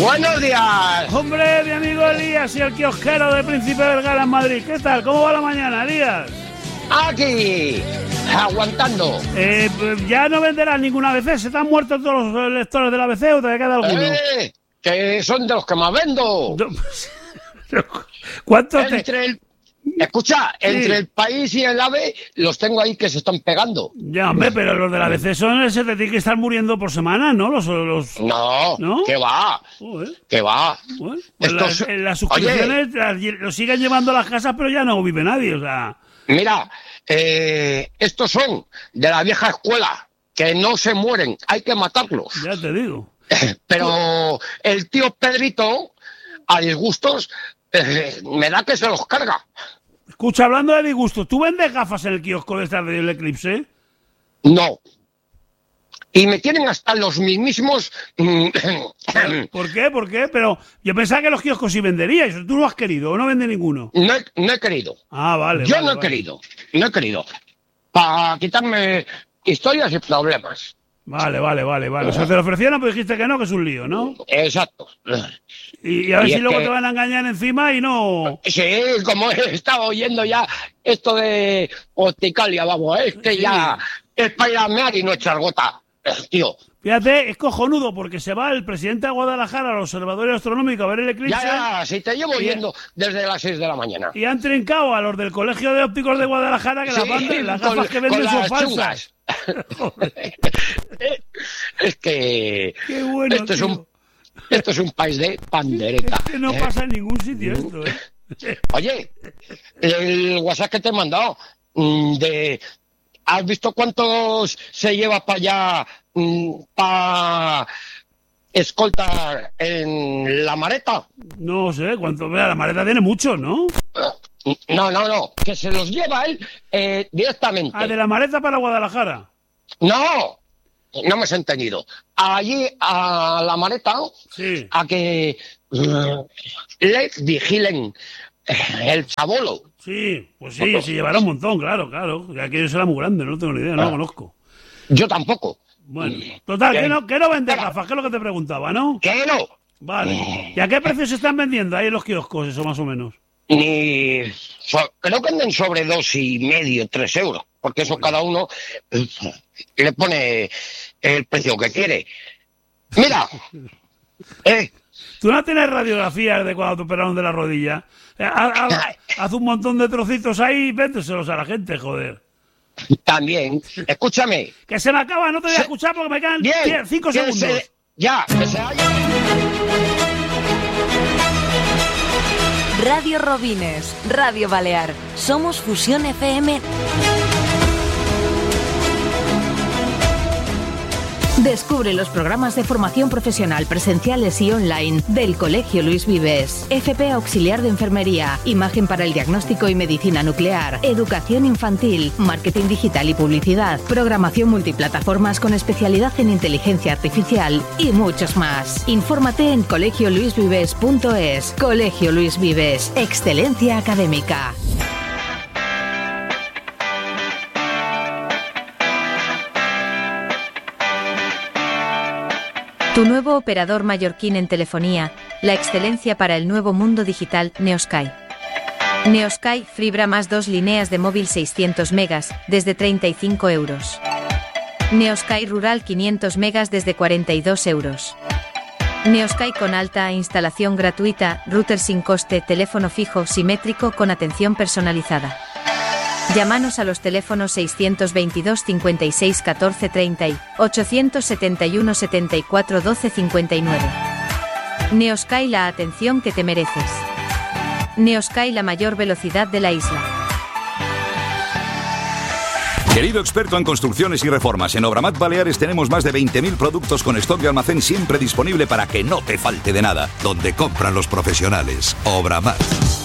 Buenos días. Hombre, mi amigo Elías y el kiosquero de Príncipe Vergara en Madrid. ¿Qué tal? ¿Cómo va la mañana, Elías? Aquí, aguantando. Ya no venderás ninguna ABC. ¿Se te han muerto todos los lectores del ABC o te queda alguno? Que son de los que más vendo. ¿Cuántos Escucha, entre el País y el AVE los tengo ahí que se están pegando. Ya, hombre, pero los de la ABC se te tienen que estar muriendo por semana, ¿no? No, ¿qué va? ¿Qué va? Bueno, pues las suscripciones lo siguen llevando a las casas, pero ya no vive nadie, o sea... Mira, estos son de la vieja escuela, que no se mueren, hay que matarlos. Ya te digo. Pero el tío Pedrito, a disgustos, me da que se los carga. Escucha, hablando de disgustos, ¿tú vendes gafas en el kiosco de esta del Eclipse? No. Y me tienen hasta los mismos... ¿Por qué? ¿Por qué? Pero yo pensaba que los kioscos sí venderíais. ¿Tú no has querido o no vende ninguno? No he querido. Ah, vale. Yo no he querido. No he querido. Para quitarme historias y problemas. Vale. O sea, te lo ofrecieron, pero dijiste que es un lío, ¿no? Exacto. Y a ver si luego te van a engañar encima y no... Sí, como he estado oyendo ya esto de Opticalia, vamos, que sí. Ya es para ir a mear y no echar gota, tío. Fíjate, es cojonudo porque se va el presidente de Guadalajara al Observatorio Astronómico a ver el eclipse. Ya, si te llevo yendo desde las 6 de la mañana. Y han trincado a los del Colegio de Ópticos de Guadalajara que las gafas que venden son falsas. Es que qué bueno, esto es un país de pandereta. Es que no pasa en ningún sitio esto, Oye, el WhatsApp que te he mandado, ¿has visto cuántos se lleva para allá para escoltar en la maleta? No sé, cuánto. La maleta tiene muchos, ¿no? No, que se los lleva él directamente. ¿De la maleta para Guadalajara? No me has entendido. Allí a la maleta, sí. A que le vigilen el chabolo. Sí, pues sí, se llevará un montón, claro. Que aquello será muy grande, no tengo ni idea, no lo conozco. Yo tampoco. Bueno, total, que no vende gafas, que es lo que te preguntaba, ¿no? Que no. Vale. ¿Y a qué precio se están vendiendo ahí en los kioscos, eso más o menos? Creo que venden sobre 2,5, 3 euros, porque eso cada uno le pone el precio que quiere. Mira, ¿tú no tienes radiografías de cuando te operaron de la rodilla? Haz un montón de trocitos ahí y véndeselos a la gente, joder. También, escúchame. Que se me acaba, no te voy a escuchar porque me quedan 5 segundos. Que se haya... Radio Robines, Radio Balear. Somos Fusión FM. Descubre los programas de formación profesional presenciales y online del Colegio Luis Vives. FP Auxiliar de Enfermería, Imagen para el Diagnóstico y Medicina Nuclear, Educación Infantil, Marketing Digital y Publicidad, Programación Multiplataformas con especialidad en Inteligencia Artificial y muchos más. Infórmate en colegioluisvives.es. Colegio Luis Vives. Excelencia académica. Tu nuevo operador mallorquín en telefonía, la excelencia para el nuevo mundo digital, Neosky. Neosky fibra más 2 líneas de móvil 600 megas, desde 35 euros. Neosky Rural 500 megas desde 42 euros. Neosky con alta instalación gratuita, router sin coste, teléfono fijo simétrico con atención personalizada. Llámanos a los teléfonos 622 56 14 30 y 871 74 12 59. Neosky, la atención que te mereces. Neosky, la mayor velocidad de la isla. Querido experto en construcciones y reformas, en Obramat Baleares tenemos más de 20.000 productos con stock de almacén siempre disponible para que no te falte de nada. Donde compran los profesionales. Obramat.